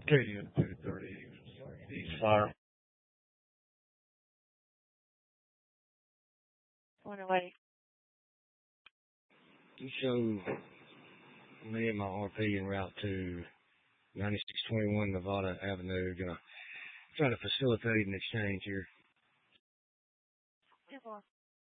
KDM 230 East Fire. Underway. You show me and my RP en route to 9621 Nevada Avenue. Gonna try to facilitate an exchange here. Yeah, boss.